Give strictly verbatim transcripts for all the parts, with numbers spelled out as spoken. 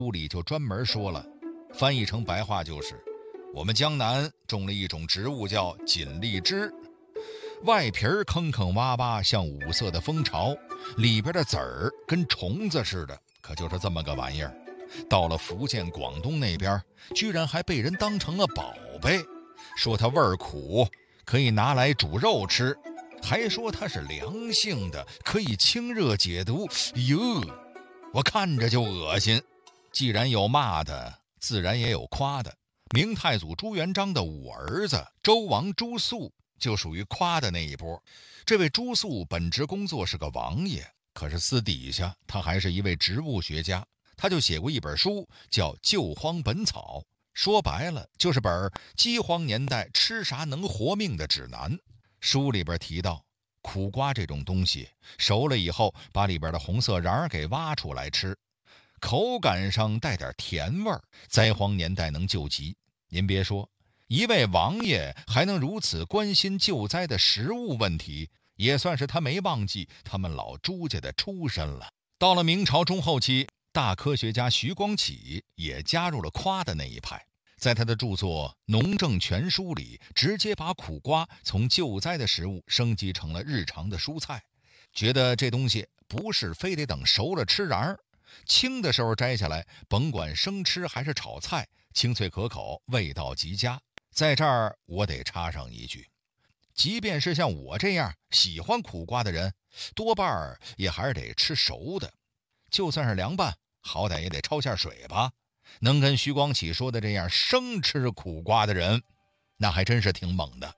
书里就专门说了，翻译成白话就是：我们江南种了一种植物叫锦荔枝，外皮儿坑坑洼洼，像五色的蜂巢，里边的籽儿跟虫子似的，可就是这么个玩意儿。到了福建、广东那边，居然还被人当成了宝贝，说它味儿苦，可以拿来煮肉吃，还说它是凉性的，可以清热解毒。哟，我看着就恶心。既然有骂的，自然也有夸的。明太祖朱元璋的五儿子周王朱肃就属于夸的那一波。这位朱肃本职工作是个王爷，可是私底下他还是一位植物学家。他就写过一本书叫《救荒本草》，说白了就是本饥荒年代吃啥能活命的指南。书里边提到，苦瓜这种东西熟了以后，把里边的红色瓤给挖出来吃，口感上带点甜味儿，灾荒年代能救急。您别说，一位王爷还能如此关心救灾的食物问题，也算是他没忘记他们老朱家的出身了。到了明朝中后期，大科学家徐光启也加入了夸的那一派，在他的著作《农政全书》里，直接把苦瓜从救灾的食物升级成了日常的蔬菜，觉得这东西不是非得等熟了吃瓤，青的时候摘下来，甭管生吃还是炒菜，清脆可口，味道极佳。在这儿我得插上一句，即便是像我这样喜欢苦瓜的人，多半也还是得吃熟的，就算是凉拌，好歹也得焯下水吧。能跟徐光启说的这样生吃苦瓜的人，那还真是挺猛的。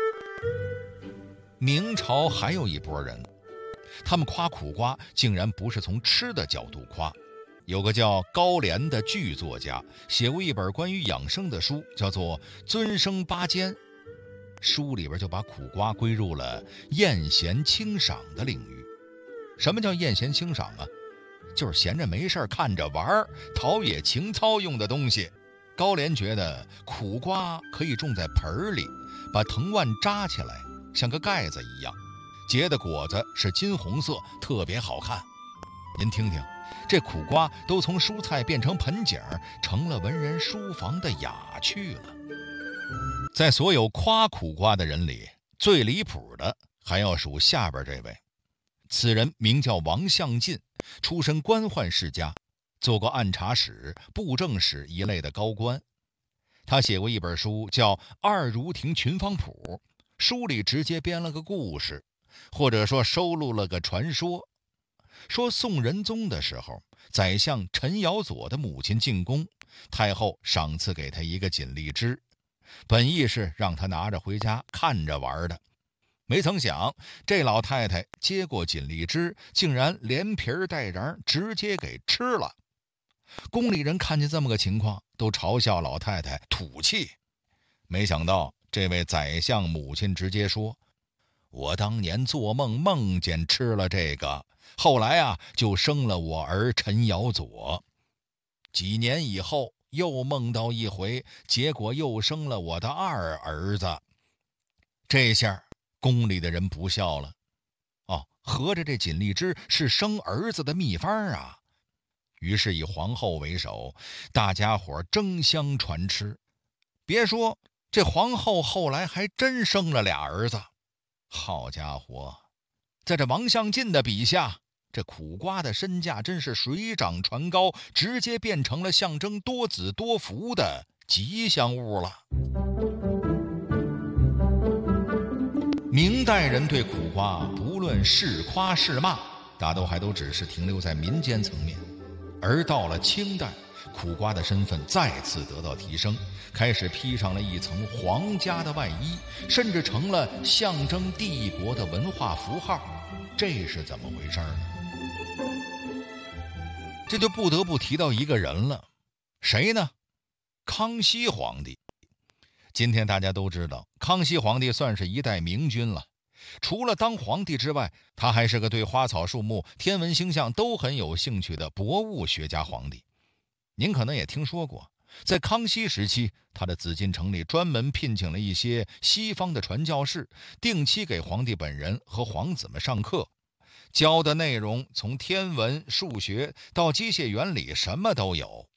明朝还有一拨人，他们夸苦瓜竟然不是从吃的角度夸。有个叫高廉的剧作家写过一本关于养生的书，叫做《尊生八间》，书里边就把苦瓜归入了宴闲清赏的领域。什么叫宴闲清赏啊？就是闲着没事看着玩，陶冶情操用的东西。高廉觉得苦瓜可以种在盆里，把藤蔓扎起来，像个盖子一样，结的果子是金红色，特别好看。您听听，这苦瓜都从蔬菜变成盆景，成了文人书房的雅趣了。在所有夸苦瓜的人里，最离谱的还要数下边这位。此人名叫王相进，出身官宦世家，做过按察使、布政使一类的高官。他写过一本书叫《二如亭群芳谱》，书里直接编了个故事，或者说收录了个传说。说宋仁宗的时候，宰相陈尧佐的母亲进宫，太后赏赐给他一个锦荔枝，本意是让他拿着回家看着玩的。没曾想这老太太接过锦荔枝，竟然连皮儿带瓤直接给吃了。宫里人看见这么个情况，都嘲笑老太太土气。没想到这位宰相母亲直接说，我当年做梦梦见吃了这个，后来啊就生了我儿陈尧佐，几年以后又梦到一回，结果又生了我的二儿子。这下宫里的人不笑了，哦，合着这锦荔枝是生儿子的秘方啊。于是以皇后为首，大家伙争相传吃。别说这皇后后来还真生了俩儿子。好家伙，在这王相进的笔下，这苦瓜的身价真是水涨船高，直接变成了象征多子多福的吉祥物了。明代人对苦瓜不论是夸是骂，大都还都只是停留在民间层面。而到了清代，苦瓜的身份再次得到提升，开始披上了一层皇家的外衣，甚至成了象征帝国的文化符号。这是怎么回事呢？这就不得不提到一个人了，谁呢？康熙皇帝。今天大家都知道，康熙皇帝算是一代明君了。除了当皇帝之外，他还是个对花草树木、天文星象都很有兴趣的博物学家皇帝。您可能也听说过，在康熙时期，他的紫禁城里专门聘请了一些西方的传教士，定期给皇帝本人和皇子们上课，教的内容从天文、数学到机械原理，什么都有。